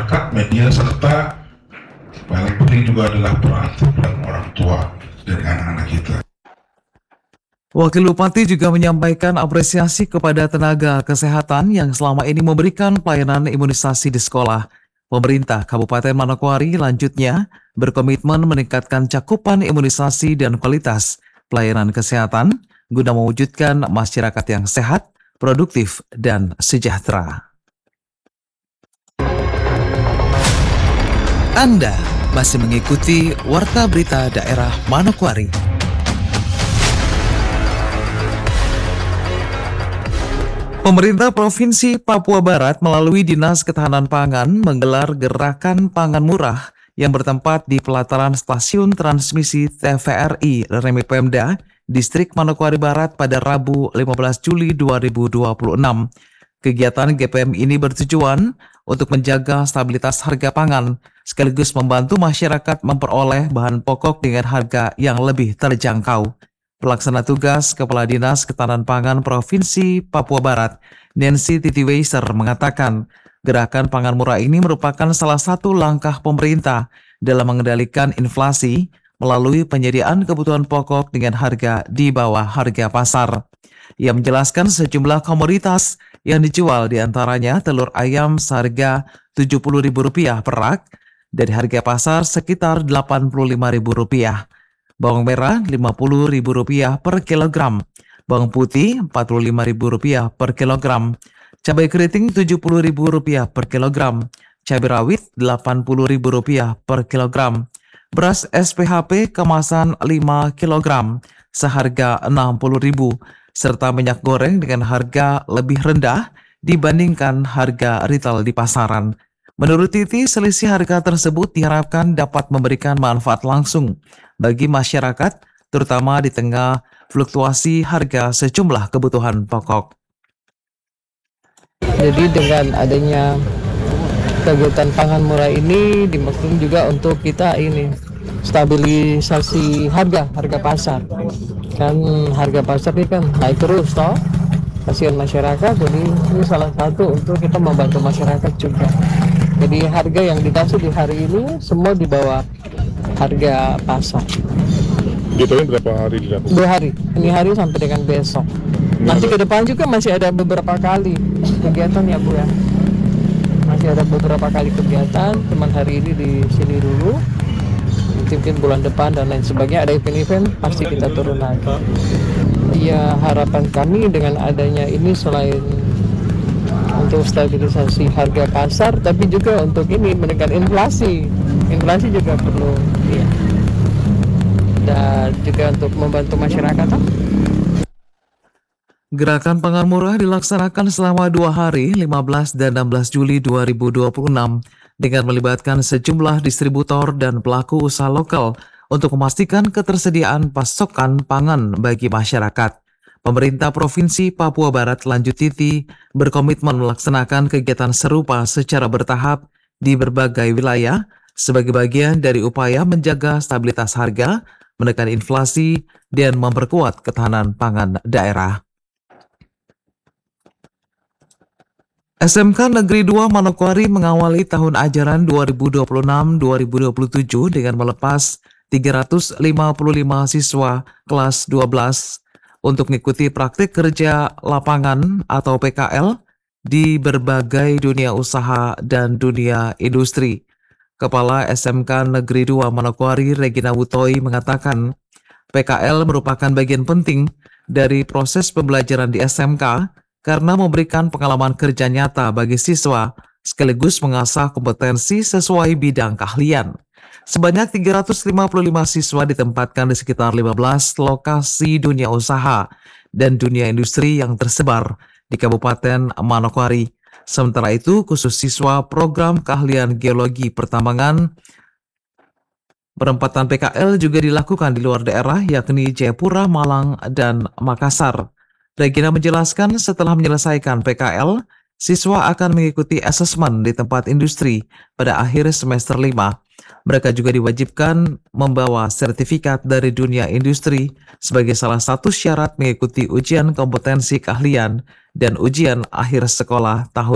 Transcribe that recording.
masyarakat, media, serta paling penting juga adalah peran orang tua dari anak-anak kita. Wakil Bupati juga menyampaikan apresiasi kepada tenaga kesehatan yang selama ini memberikan pelayanan imunisasi di sekolah. Pemerintah Kabupaten Manokwari lanjutnya berkomitmen meningkatkan cakupan imunisasi dan kualitas pelayanan kesehatan guna mewujudkan masyarakat yang sehat, produktif, dan sejahtera. Anda masih mengikuti Warta Berita Daerah Manokwari. Pemerintah Provinsi Papua Barat melalui Dinas Ketahanan Pangan menggelar gerakan pangan murah yang bertempat di pelataran Stasiun Transmisi TVRI Remi Pemda, Distrik Manokwari Barat pada Rabu 15 Juli 2026. Kegiatan GPM ini bertujuan untuk menjaga stabilitas harga pangan, sekaligus membantu masyarakat memperoleh bahan pokok dengan harga yang lebih terjangkau. Pelaksana tugas Kepala Dinas Ketahanan Pangan Provinsi Papua Barat, Nancy Titiweiser, mengatakan gerakan pangan murah ini merupakan salah satu langkah pemerintah dalam mengendalikan inflasi melalui penyediaan kebutuhan pokok dengan harga di bawah harga pasar. Ia menjelaskan sejumlah komoditas yang dijual diantaranya telur ayam seharga Rp70.000 per rak dari harga pasar sekitar Rp85.000. Bawang merah Rp50.000 per kilogram, bawang putih Rp45.000 per kilogram, cabai keriting Rp70.000 per kilogram, cabai rawit Rp80.000 per kilogram, beras SPHP kemasan 5 kilogram seharga Rp60.000, serta minyak goreng dengan harga lebih rendah dibandingkan harga retail di pasaran. Menurut Titi, selisih harga tersebut diharapkan dapat memberikan manfaat langsung bagi masyarakat, terutama di tengah fluktuasi harga sejumlah kebutuhan pokok. Jadi dengan adanya kegiatan pangan murah ini dimaksudkan juga untuk kita ini stabilisasi harga pasar. Kan harga pasar ini kan naik terus toh. Kasihan masyarakat, jadi ini salah satu untuk kita membantu masyarakat juga. Jadi harga yang dikasih di hari ini semua di bawah harga pasar. Biasanya berapa hari dilakukan? 2 hari, ini hari sampai dengan besok. Nanti ke depan juga masih ada beberapa kali kegiatan ya Bu ya. Masih ada beberapa kali kegiatan, cuman hari ini di sini dulu. Mungkin bulan depan dan lain sebagainya ada event-event pasti kita turun lagi. Ya harapan kami dengan adanya ini selain untuk stabilisasi harga pasar, tapi juga untuk ini menekan inflasi. Inflasi juga perlu ya. Dan juga untuk membantu masyarakat. Gerakan pangan murah dilaksanakan selama 2 hari, 15 dan 16 Juli 2026, dengan melibatkan sejumlah distributor dan pelaku usaha lokal untuk memastikan ketersediaan pasokan pangan bagi masyarakat. Pemerintah Provinsi Papua Barat, lanjut Titi, berkomitmen melaksanakan kegiatan serupa secara bertahap di berbagai wilayah sebagai bagian dari upaya menjaga stabilitas harga, menekan inflasi, dan memperkuat ketahanan pangan daerah. SMK Negeri 2 Manokwari mengawali tahun ajaran 2026-2027 dengan melepas 355 siswa kelas 12 untuk mengikuti praktik kerja lapangan atau PKL di berbagai dunia usaha dan dunia industri. Kepala SMK Negeri 2 Manokwari, Regina Wutoi, mengatakan PKL merupakan bagian penting dari proses pembelajaran di SMK karena memberikan pengalaman kerja nyata bagi siswa sekaligus mengasah kompetensi sesuai bidang keahlian. Sebanyak 355 siswa ditempatkan di sekitar 15 lokasi dunia usaha dan dunia industri yang tersebar di Kabupaten Manokwari. Sementara itu, khusus siswa program keahlian geologi pertambangan, penempatan PKL juga dilakukan di luar daerah yakni Jayapura, Malang, dan Makassar. Regina menjelaskan setelah menyelesaikan PKL, siswa akan mengikuti asesmen di tempat industri pada akhir semester 5. Mereka juga diwajibkan membawa sertifikat dari dunia industri sebagai salah satu syarat mengikuti ujian kompetensi keahlian dan ujian akhir sekolah tahun